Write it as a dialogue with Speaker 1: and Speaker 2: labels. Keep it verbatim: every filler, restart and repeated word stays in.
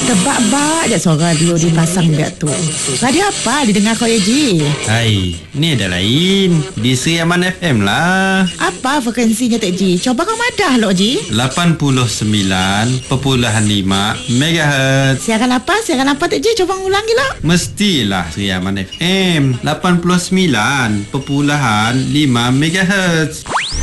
Speaker 1: Tebak-bak je suara radio dipasang dia tu. Radio apa didengar kau ya Ji?
Speaker 2: Hai, ni ada lain. Di Sri Aman F M lah.
Speaker 1: Apa frekuensinya Tek Ji? Coba kau madah lo Ji.
Speaker 2: lapan puluh sembilan perpuluhan lima megahertz.
Speaker 1: Siaran apa? Siaran apa Tek Ji? Coba ulangi lah.
Speaker 2: Mestilah Sri Aman F M lapan puluh sembilan perpuluhan lima megahertz.